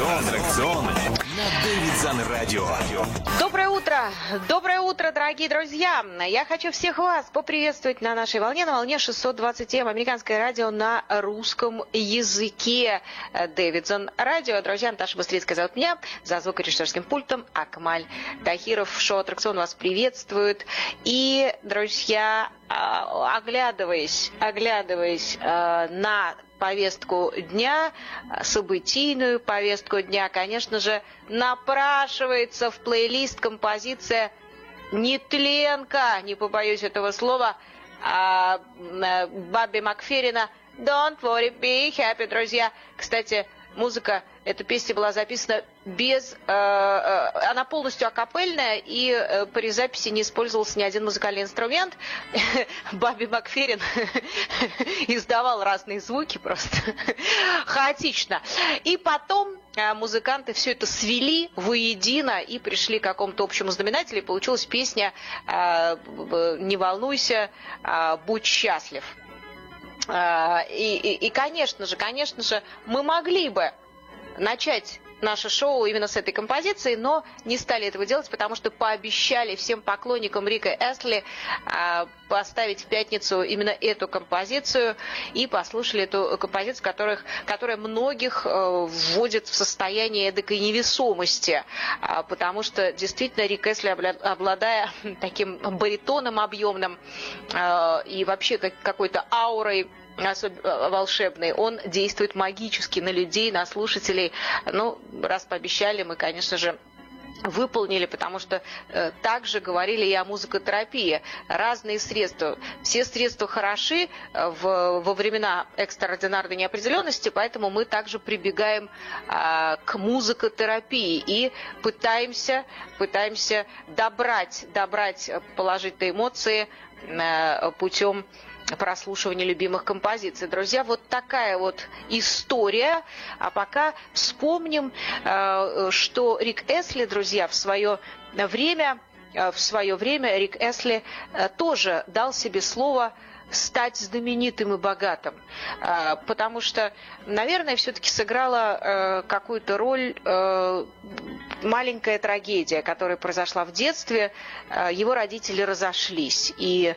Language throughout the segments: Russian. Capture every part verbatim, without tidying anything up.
Аттракцион, аттракцион на Дэвидсон Радио. Доброе утро! Доброе утро, дорогие друзья! Я хочу всех вас поприветствовать на нашей волне, на волне шестьсот двадцать эм, американское радио на русском языке. Дэвидсон Радио. Друзья, Наташа Быстрицкая зовут меня, за звукорежиссерским пультом Акмаль Тахиров. Шоу «Аттракцион» вас приветствует. И, друзья, оглядываясь, оглядываясь на повестку дня, событийную повестку дня, конечно же, напрашивается в плейлист композиция нетленка, не побоюсь этого слова, Бобби Макферрина «Don't worry, be happy», друзья. Кстати, музыка, эта песня была записана без... Э, э, она полностью акапельная, и э, при записи не использовался ни один музыкальный инструмент. Бобби Макферрин издавал разные звуки просто хаотично. И потом э, музыканты все это свели воедино и пришли к какому-то общему знаменателю, и получилась песня э, «Не волнуйся, э, будь счастлив». И, и, и, конечно же, конечно же, мы могли бы начать наше шоу именно с этой композиции, но не стали этого делать, потому что пообещали всем поклонникам Рика Эстли поставить в пятницу именно эту композицию, и послушали эту композицию, которых, которая многих вводит в состояние эдакой невесомости, потому что действительно Рик Эстли, обладая таким баритоном объемным и вообще какой-то аурой особенно волшебный, он действует магически на людей, на слушателей. Ну, раз пообещали, мы, конечно же, выполнили, потому что э, также говорили и о музыкотерапии. Разные средства. Все средства хороши в, во времена экстраординарной неопределенности, поэтому мы также прибегаем э, к музыкотерапии и пытаемся, пытаемся добрать, добрать положительные эмоции э, путем прослушивания любимых композиций. Друзья, вот такая вот история. А пока вспомним, что Рик Эстли, друзья, в свое время, в свое время Рик Эстли тоже дал себе слово стать знаменитым и богатым, потому что, наверное, все-таки сыграла какую-то роль маленькая трагедия, которая произошла в детстве. Его родители разошлись, и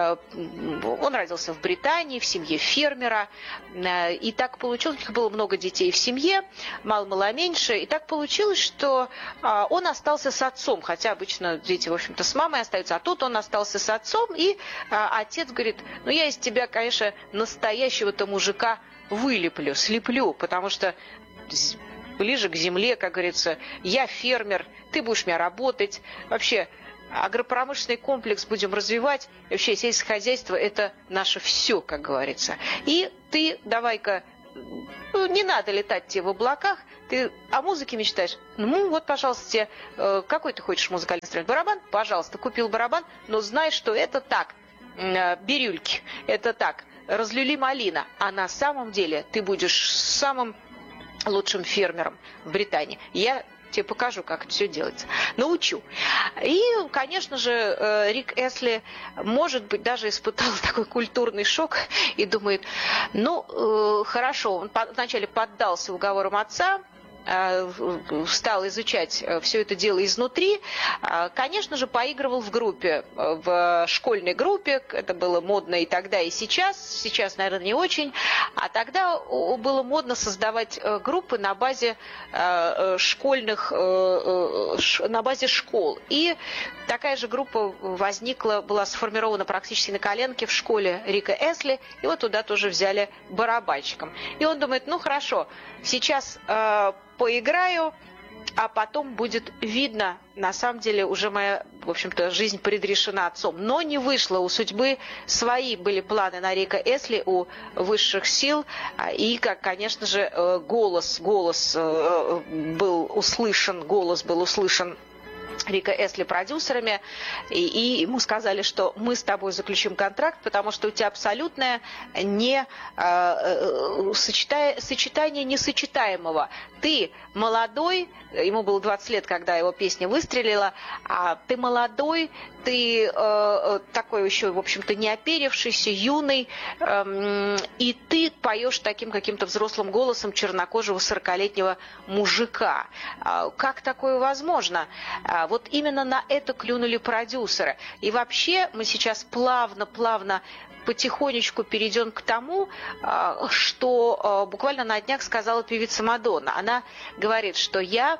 он родился в Британии, в семье фермера, и так получилось, у них было много детей в семье, мало-мало меньше, и так получилось, что он остался с отцом, хотя обычно дети, в общем-то, с мамой остаются, а тут он остался с отцом, и отец говорит: ну, я из тебя, конечно, настоящего-то мужика вылеплю, слеплю, потому что ближе к земле, как говорится, я фермер, ты будешь меня работать. Вообще, агропромышленный комплекс будем развивать. И вообще, сельское хозяйство – это наше все, как говорится. И ты давай-ка, ну, не надо летать тебе в облаках, ты о музыке мечтаешь. Ну, вот, пожалуйста, тебе, э, какой ты хочешь музыкальный инструмент? Барабан? Пожалуйста, купил барабан, но знай, что это так. Бирюльки, это так, разлюли малина, а на самом деле ты будешь самым лучшим фермером в Британии. Я тебе покажу, как это все делается. Научу. И, конечно же, Рик Эстли, может быть, даже испытал такой культурный шок и думает: ну, хорошо, он вначале поддался уговорам отца, стал изучать все это дело изнутри. Конечно же, поигрывал в группе, в школьной группе. Это было модно и тогда, и сейчас. Сейчас, наверное, не очень. А тогда было модно создавать группы на базе школьных, на базе школ. И такая же группа возникла, была сформирована практически на коленке в школе Рика Эстли. И вот туда тоже взяли барабанщиком. И он думает: ну хорошо, сейчас поиграю, а потом будет видно. На самом деле уже моя, в общем-то, жизнь предрешена отцом. Но не вышло. У судьбы свои были планы на Рика Эстли, у высших сил. И, как, конечно же, голос, голос был услышан, голос был услышан Рика Эсли продюсерами, и, и ему сказали, что мы с тобой заключим контракт, потому что у тебя абсолютное не, э, сочетая, сочетание несочетаемого. Ты молодой, ему было двадцать лет, когда его песня выстрелила, а ты молодой, ты э, такой еще, в общем-то, не оперившийся, юный, э, и ты поешь таким каким-то взрослым голосом чернокожего сорокалетнего мужика. Э, как такое возможно? Э, вот именно на это клюнули продюсеры. И вообще мы сейчас плавно-плавно потихонечку перейдем к тому, что буквально на днях сказала певица Мадонна. Она говорит, что я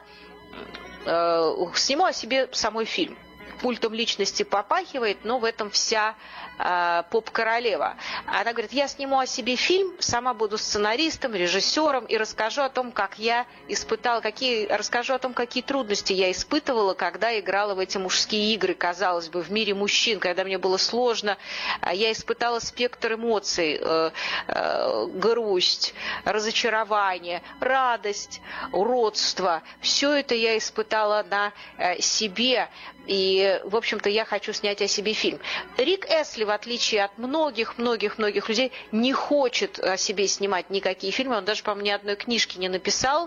сниму о себе самой фильм. Культом личности попахивает, но в этом вся э, поп-королева. Она говорит, я сниму о себе фильм, сама буду сценаристом, режиссером и расскажу о том, как я испытала, какие, расскажу о том, какие трудности я испытывала, когда играла в эти мужские игры, казалось бы, в мире мужчин, когда мне было сложно. Я испытала спектр эмоций, э, э, грусть, разочарование, радость, уродство. Все это я испытала на э, себе. И, в общем-то, я хочу снять о себе фильм. Рик Эсли, в отличие от многих-многих-многих людей, не хочет о себе снимать никакие фильмы. Он даже, по-моему, ни одной книжки не написал.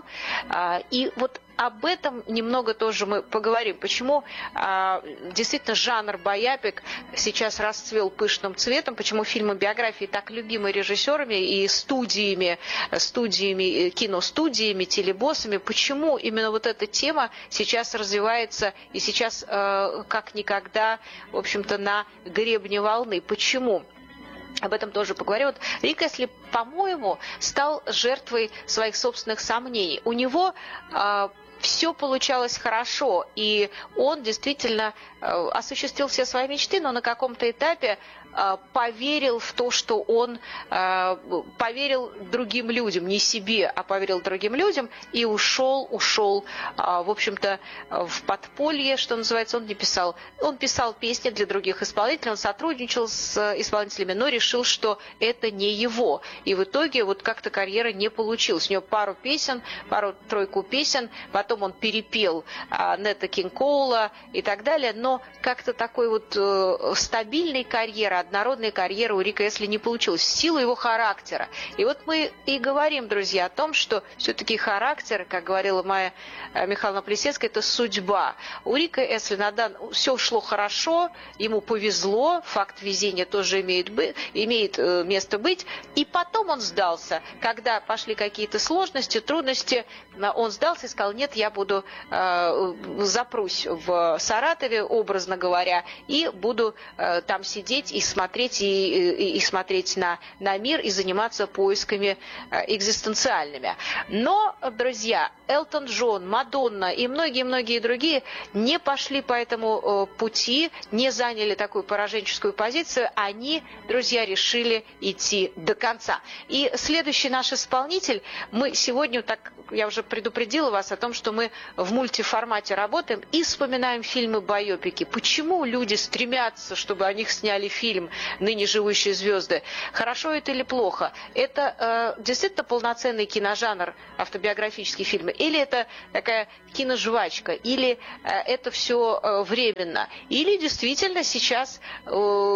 И вот об этом немного тоже мы поговорим. Почему а, действительно жанр байопик сейчас расцвел пышным цветом, почему фильмы биографии так любимы режиссерами и студиями, студиями, киностудиями, телебоссами, почему именно вот эта тема сейчас развивается и сейчас а, как никогда, в общем-то, на гребне волны. Почему? Об этом тоже поговорим. Вот Рик Эсли, по-моему, стал жертвой своих собственных сомнений. У него а, все получалось хорошо, и он действительно э, осуществил все свои мечты, но на каком-то этапе э, поверил в то, что он э, поверил другим людям, не себе, а поверил другим людям, и ушел, ушел, э, в общем-то, в подполье, что называется. Он не писал, он писал песни для других исполнителей, он сотрудничал с исполнителями, но решил, что это не его, и в итоге вот как-то карьера не получилась. У него пару песен, пару-тройку песен, потом он перепел а, Нета Кинг Коула и так далее, но как-то такой вот э, стабильной карьеры, однородной карьеры у Рика Эсли не получилось в силу его характера. И вот мы и говорим, друзья, о том, что все-таки характер, как говорила Майя Михайловна Плесецкая, это судьба. У Рика Эсли на дан... все шло хорошо, ему повезло, факт везения тоже имеет, бы... имеет э, место быть, и потом он сдался. Когда пошли какие-то сложности, трудности, он сдался и сказал, нет, я буду, э, запрусь в Саратове, образно говоря, и буду э, там сидеть и смотреть, и, и, и смотреть на, на мир, и заниматься поисками э, экзистенциальными. Но, друзья, Элтон Джон, Мадонна и многие-многие другие не пошли по этому э, пути, не заняли такую пораженческую позицию, они, друзья, решили идти до конца. И следующий наш исполнитель, мы сегодня, так я уже предупредила вас о том, что мы в мультиформате работаем и вспоминаем фильмы-байопики. Почему люди стремятся, чтобы о них сняли фильм «Ныне живущие звезды»? Хорошо это или плохо? Это э, действительно полноценный киножанр, автобиографические фильмы? Или это такая киножвачка? Или э, это все э, временно? Или действительно сейчас э,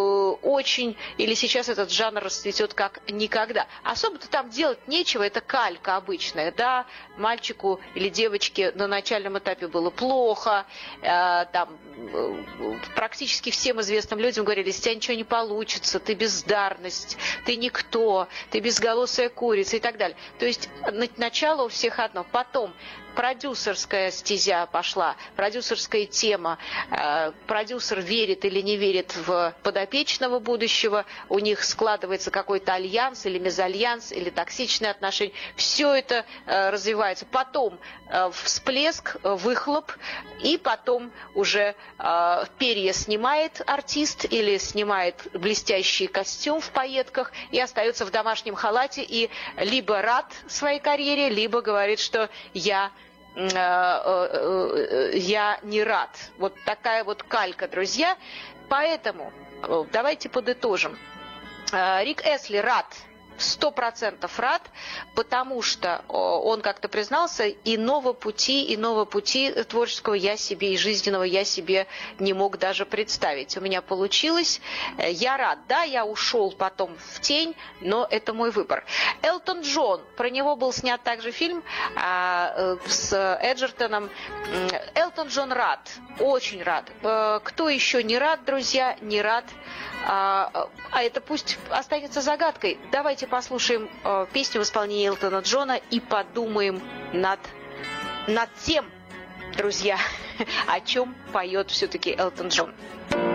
очень, или сейчас этот жанр расцветет как никогда? Особо-то там делать нечего, это калька обычная, да? Мальчику или девочке на начальном этапе было плохо, э, там э, практически всем известным людям говорили, из тебя ничего не получится, ты бездарность, ты никто, ты безголосая курица и так далее. То есть начало у всех одно. Потом продюсерская стезя пошла, продюсерская тема, э, продюсер верит или не верит в подопечного будущего, у них складывается какой-то альянс или мезальянс, или токсичные отношения, все это э, развивается. Потом э, всплеск, выхлоп, и потом уже э, перья снимает артист или снимает блестящий костюм в пайетках и остается в домашнем халате и либо рад своей карьере, либо говорит, что я я не рад. Вот такая вот калька, друзья. Поэтому давайте подытожим. Рик Эсли рад сто процентов рад, потому что он как-то признался, иного пути, иного пути творческого я себе и жизненного я себе не мог даже представить. У меня получилось. Я рад. Да, я ушел потом в тень, но это мой выбор. Элтон Джон. Про него был снят также фильм а, с Эджертоном. Элтон Джон рад. Очень рад. Кто еще не рад, друзья? Не рад. А, а это пусть останется загадкой. Давайте послушаем э, песню в исполнении Элтона Джона и подумаем над, над тем, друзья, о чем поет все-таки Элтон Джон.